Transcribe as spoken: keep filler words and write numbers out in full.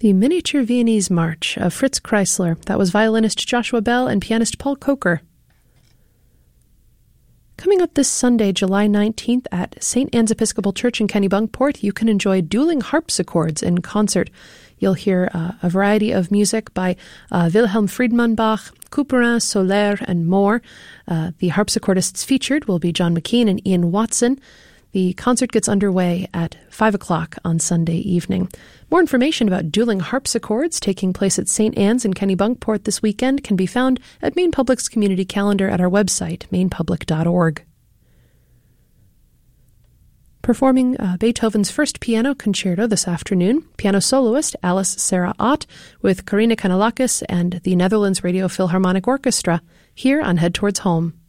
The Miniature Viennese March of Fritz Kreisler. That was violinist Joshua Bell and pianist Paul Coker. Coming up this Sunday, July nineteenth, at Saint Anne's Episcopal Church in Kennebunkport, you can enjoy dueling harpsichords in concert. You'll hear uh, a variety of music by uh, Wilhelm Friedmann Bach, Couperin, Soler, and more. Uh, the harpsichordists featured will be John McKean and Ian Watson. The concert gets underway at five o'clock on Sunday evening. More information about dueling harpsichords taking place at Saint Anne's in Kennebunkport this weekend can be found at Maine Public's community calendar at our website, maine public dot org. Performing uh, Beethoven's First Piano Concerto this afternoon, piano soloist Alice Sarah Ott with Karina Kanellakis and the Netherlands Radio Philharmonic Orchestra here on Head Towards Home.